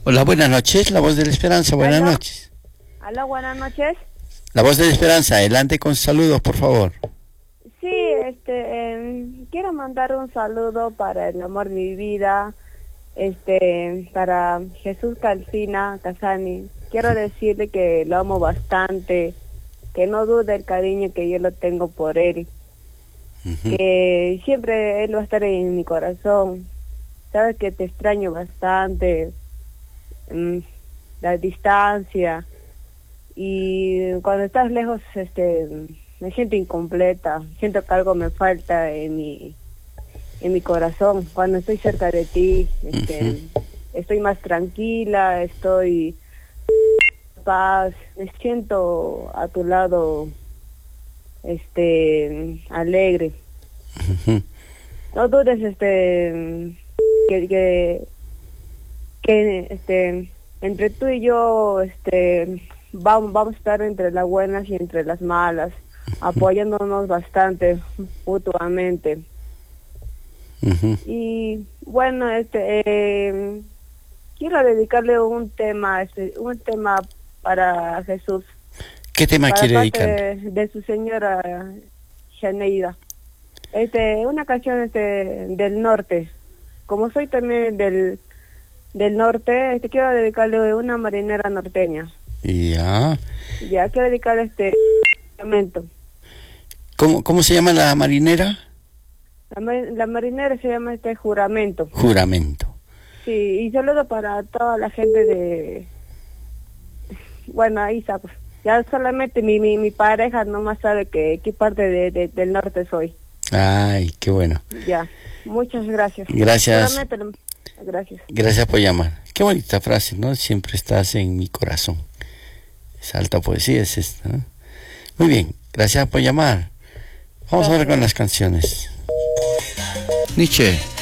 Hola, buenas noches, la voz de la esperanza, buenas Aló. noches. Aló, buenas noches. La voz de la esperanza, adelante con saludos, por favor. Sí, quiero mandar un saludo para el amor de mi vida, para Jesús Calcina Casani. Quiero decirle que lo amo bastante, que no dude el cariño que yo lo tengo por él, que siempre él va a estar en mi corazón. Sabes que te extraño bastante, la distancia, y cuando estás lejos, me siento incompleta, siento que algo me falta en mi corazón. Cuando estoy cerca de ti, estoy más tranquila, estoy en paz, me siento a tu lado, alegre. No dudes, que entre tú y yo, vamos a estar entre las buenas y entre las malas, apoyándonos bastante mutuamente. Y bueno, quiero dedicarle un tema para Jesús, ¿Qué tema para quiere parte dedicar? de su señora Janeida. Una canción del norte. Como soy también del norte, quiero dedicarle una marinera norteña. Ya. Ya quiero dedicarle momento. ¿Cómo se llama la marinera? La marinera se llama Juramento. Juramento. Sí, y saludo para toda la gente de... Bueno, ahí está, pues. Ya solamente mi pareja nomás sabe qué parte del norte soy. Ay, qué bueno. Ya, muchas gracias. Gracias. Solamente gracias. Gracias por llamar. Qué bonita frase, ¿no? Siempre estás en mi corazón. Es alta poesía, es esta, ¿no? Muy bien, gracias por llamar. Vamos ahora con las canciones. Nietzsche.